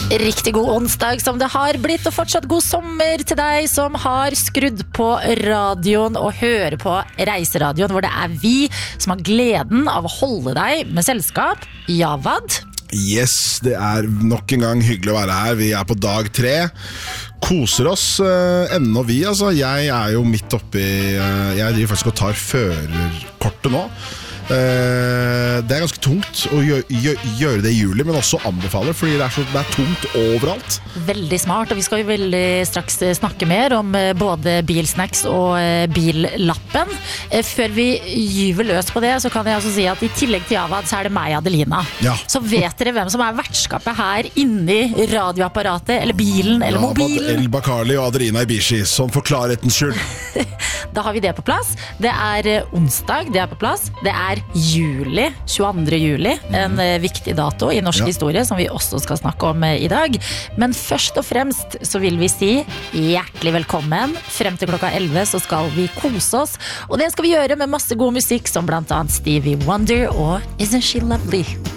Riktig god onsdag som det har blitt, og fortsatt god sommer til deg som har skrudd på radioen og hører på Reiseradioen, hvor det vi som har gleden av å holde deg med selskap. Javad. Yes, det nok en gang hyggelig å være her. Vi på dag 3. Koser oss ennå vi, altså. Jeg jo midt oppi jeg driver faktisk og tar førerkortet nå. Det ganske tungt å gjøre det i juli, men også anbefaler, fordi det tungt overalt. Veldig smart, og vi skal jo veldig straks snakke mer om både bilsnacks og billappen. Før vi gyver løs på det, så kan jeg også si at i tillegg til Javad, så det meg, Adelina. Ja. Så vet dere hvem som vertskapet her inni radioapparatet, eller bilen, eller mobilen. El Bakali og Adelina Ibishi, sånn for klarhetens skyld. Da har vi det på plass. Det onsdag, det på plass. Det juli, 22. juli, en viktig dato i norsk historie som vi også skal snakke om i dag. Men først og fremst så vil vi si hjertelig velkommen. Frem til klokka 11 så skal vi kose oss, og det skal vi gjøre med masse god musikk som blant annet Stevie Wonder og Isn't She Lovely?